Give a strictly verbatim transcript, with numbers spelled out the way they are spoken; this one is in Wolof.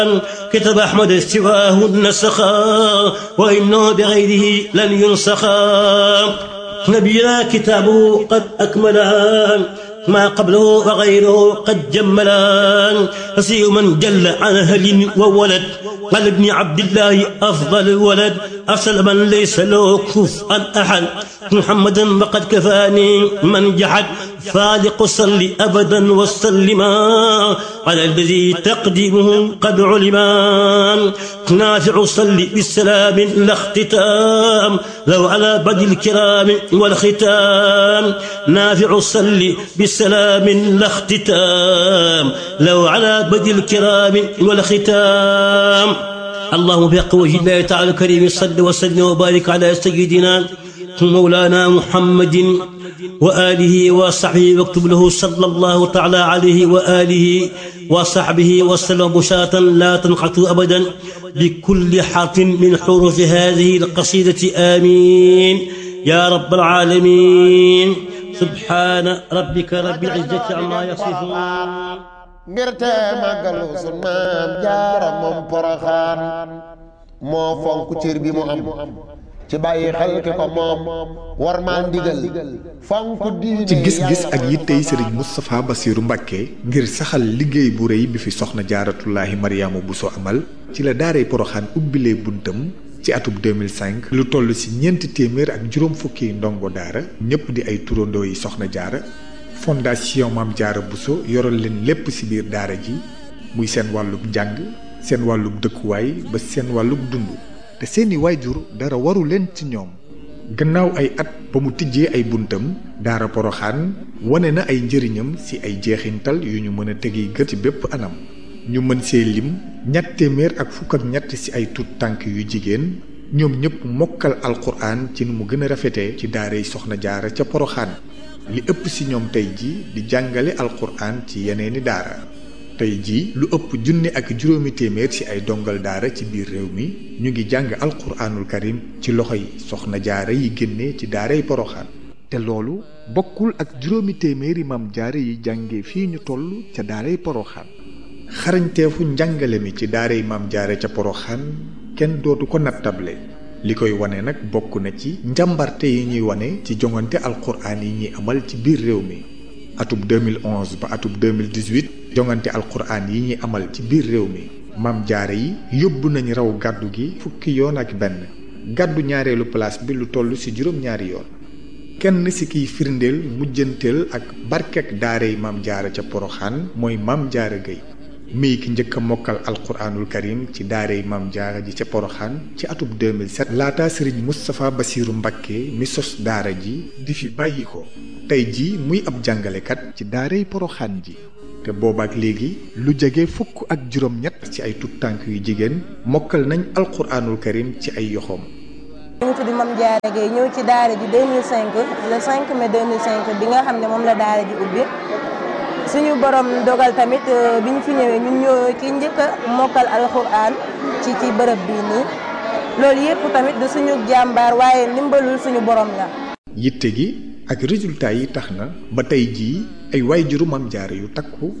كتب أحمد سواه النسخا وإنه بغيره لن ينسخا نبينا كتابه قد أكملا ما قبله وغيره قد جملا فسيء من جل عن أهل وولد قال ابن عبد الله أفضل الولد أرسل من ليس له كفءا أحد محمدا وقد كفاني من جحد فالق صل أبدا وسلما على الذي تقديمه قد علما نافع صل بالسلام لا اختتام لو على بدء الكرام والختام نافع صل بالسلام لا اختتام لو على بدء الكرام والختام اللهم بحق وجه الله تعالى الكريم صل وسلم وبارك على سيدنا مولانا محمد وآله وصحبه واكتب له صلى الله تعالى عليه وآله وصحبه وسلم بشارة لا تنقطع أبدا بكل حرف من حروف هذه القصيدة آمين يا رب العالمين سبحان ربك رب العزة عما يصفون ngirte màggalu sun maam jaara moom Poroxaan moo fonk cër bi mu am ci bàyyi xel ki ko moom war maa ndigal fonk diine ci gis-gis ak yittey Serigne Moustapha Bassirou Mbacké ngir saxal liggéey bu rëy bi fi soxna jaaratullaahi Mariama Bousso amal ci la daaray Poroxaan ubbilee buntam ci atub deux mille cinq lu toll ci ñeenti téeméer ak juróom fukki ndongo daara ñëpp di ay turandoo yi soxna jaara fondation Mame Diarra Bousso yoral leen lépp ci biir daara ji muy seen wàllub njàng seen wàllub dëkkuwaay ba seen wàllub dund te seeni waajur dara waru leen ci ñoom gannaaw ay at ba mu tijjee ay buntam daara Poroxaan wane na ay njëriñam ci ay jeexintal yu ñu mën a tegi gët ci bépp anam ñu mën see lim ñett téeméer ak fukk ak ñett ci ay tut tànk yu jigéen ñoom ñëpp mokkal alquran ci nu mu gën a rafetee ci daaray soxna jaara ca Poroxaan li ëpp ci ñoom tey ji di jàngale alquran ci yeneeni daara tey ji lu ëpp junni ak juróomi téeméer ci ay dongal daara ci biir réew mi ñu ngi jàng alquranul karim ci loxoy soxna jaara yi génne ci daaray Poroxaan te loolu bokkul ak juróomi téeméeri Mame Diarra yi jànge fii ñu toll ca daaray Poroxaan xarañteefu njàngale mi ci daaray Mame Diarra ca Poroxaan kenn dootu ko nattable li koy wane nag bokk na ci njàmbarte yi ñuy wane ci jongante alquran yi ñuy amal ci biir réew mi atub deux mille onze ba atub deux mille dix-huit jongante alquran yi ñuy amal ci biir réew mi Mame Diarra yi yóbbu nañ raw gàddu gi fukki yoon ak benn gàddu ñaareelu place bi lu toll ci juróom-ñaari yoon kenn ci kiy firndeel mujjanteel ak barkek daaray Mame Diarra ca Poroxaan mooy Mame Diarra Gueye mii ki njëkk a mokkal alquranul karim ci daaray Mame Diarra ji ca Poroxaan ci atub deux mille sept laata Serigne Moustapha Bassirou Mbacké mi sos daara ji di fi bàyyi ko tey ji muy ab jàngalekat ci daaray Poroxaan ji te boobaak léegi lu jege fukk ak juróom-ñett ci ay tut tànk yu jigéen mokkal nañ alquranul karim ci ay yoxoom. ñu tudd Mame Diarra Gueye ñëw ci daara ji deux mille cinq le cinq mai deux mille cinq bi nga xam ne moom la daara ji ubbi suñu borom dogal tamit bi ñu fi ñëwee ñun ñoo ki njëkk a mokkal alxuraan ci ci bërëb bii nii loolu yëpp tamit du suñu jàmbaar waaye ndimbalul suñu borom la. yitte gi ak résultat yi tax na ba tey jii ay waajuru Mame Diarra yu takku